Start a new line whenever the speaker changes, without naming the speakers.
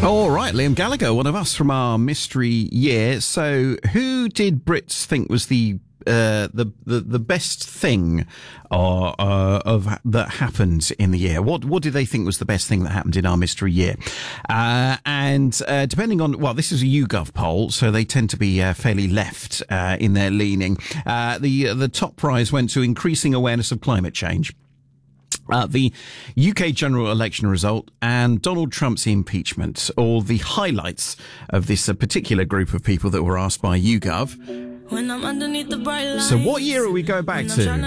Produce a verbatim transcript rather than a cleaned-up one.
All right, Liam Gallagher, one of us from our mystery year. So, who did Brits think was the uh, the, the the best thing uh, uh, of that happened in the year? What what did they think was the best thing that happened in our mystery year? Uh, and uh, depending on, well, this is a YouGov poll, so they tend to be uh, fairly left uh, in their leaning. Uh, the uh, the top prize went to increasing awareness of climate change. Uh, the U K general election result and Donald Trump's impeachment, or the highlights of this uh, particular group of people that were asked by YouGov.
When I'm underneath the bright lights,
so what year are we going back to?